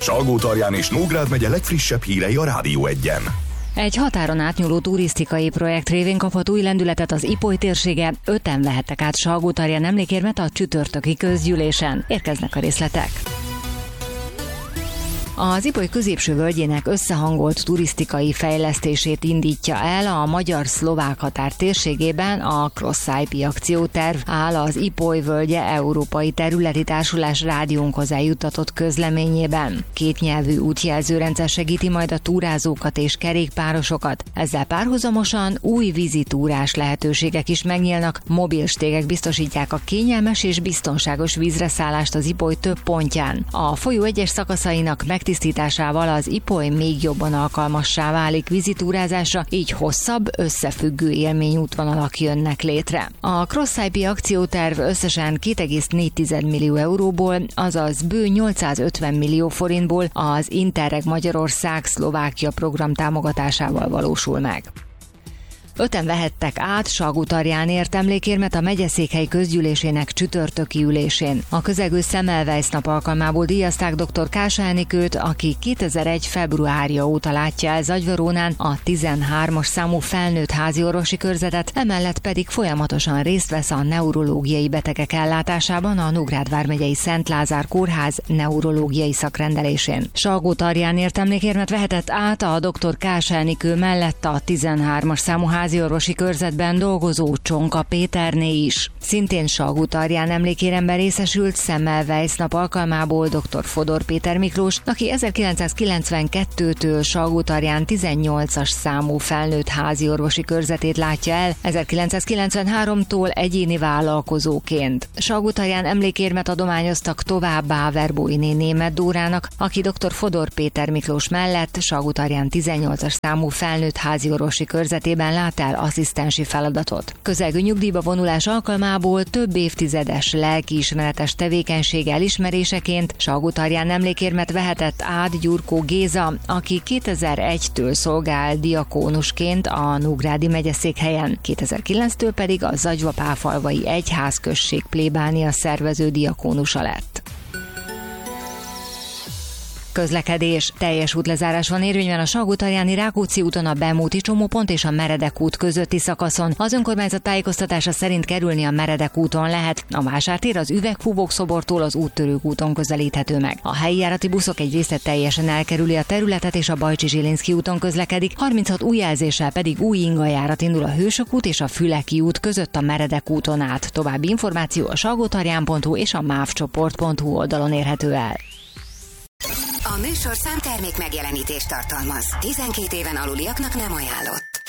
Salgótarján és Nógrád megye legfrissebb hírei a Rádió 1-en. Egy határon átnyúló turisztikai projekt révén kaphat új lendületet az Ipoly térsége, 5-en vehettek át Salgótarján emlékérmet a csütörtöki közgyűlésen. Érkeznek a részletek. Az Ipoly középső völgyének összehangolt turisztikai fejlesztését indítja el a magyar-szlovák határ térségében a Cross-IP akcióterv, áll az Ipoly völgye Európai Területi Társulás rádiónkhoz eljuttatott közleményében. Kétnyelvű útjelzőrendszer segíti majd a túrázókat és kerékpárosokat. Ezzel párhuzamosan új vízitúrás lehetőségek is megnyílnak, mobilstégek biztosítják a kényelmes és biztonságos vízreszállást az Ipoly több pontján. A folyó egyes szakaszainak megtisztításával az Ipoly még jobban alkalmassá válik vízitúrázásra, így hosszabb, összefüggő élményútvonalak jönnek létre. A Cross-IP akcióterv összesen 2,4 millió euróból, azaz bő 850 millió forintból az Interreg Magyarország-Szlovákia program támogatásával valósul meg. 5-en vehettek át Salgótarjánért emlékérmet a megyeszékhely közgyűlésének csütörtöki ülésén. A közelgő Semmelweis nap alkalmából díjazták dr. Kásá Enikőt, aki 2001. februárja óta látja el Zagyvarónán a 13-as számú felnőtt háziorvosi körzetet, emellett pedig folyamatosan részt vesz a neurológiai betegek ellátásában a Nógrád vármegyei Szent Lázár kórház neurológiai szakrendelésén. Salgótarjánért emlékérmet vehetett át a dr. Kásá Enikő mellett a 13-as számú háziorvosi körzetben dolgozó Csonka Péterné is. Szintén Salgótarján emlékéremben részesült Semmelweis nap alkalmából dr. Fodor Péter Miklós, aki 1992-től Salgótarján 18-as számú felnőtt háziorvosi körzetét látja el, 1993-tól egyéni vállalkozóként. Salgótarján emlékérmet adományoztak továbbá Verbóiné Németh Dórának, aki dr. Fodor Péter Miklós mellett Salgótarján 18-as számú felnőtt háziorvosi körzetében lát el asszisztensi feladatot. Közelgő nyugdíjba vonulás alkalmából több évtizedes lelkiismeretes tevékenység elismeréseként Salgótarján emlékérmet vehetett át Gyurkó Géza, aki 2001-től szolgál diakónusként a Nógrádi megyeszékhelyen, 2009-től pedig a Zagyva-Páfalvai egyházközség plébánia szervező diakónusa lett. Közlekedés. Teljes útlezárás van érvényben a Salgótarjáni Rákóczi úton a Bemúti csomópont és a Meredek út közötti szakaszon. Az önkormányzat tájékoztatása szerint kerülni a Meredek úton lehet. A vásártér az Üvegfúvók szobortól az Úttörők úton közelíthető meg. A helyi járati buszok egy része teljesen elkerüli a területet és a Bajcsi-Zsilinszky úton közlekedik, 36 új jelzéssel pedig új ingajárat indul a Hősök út és a Füleki út között a Meredek úton át. További információ a salgótarján.hu és a mávcsoport.hu oldalon érhető el. A műsorszám termék megjelenítést tartalmaz. 12 éven aluliaknak nem ajánlott.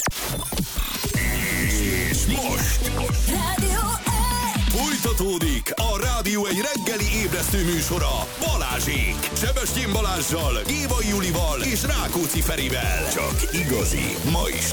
És most Rádió 1! folytatódik a Rádió 1 reggeli ébresztő műsora Balázsék. Sebestyén Balázssal, Gévai Julival és Rákóczi Ferivel. Csak igazi, ma is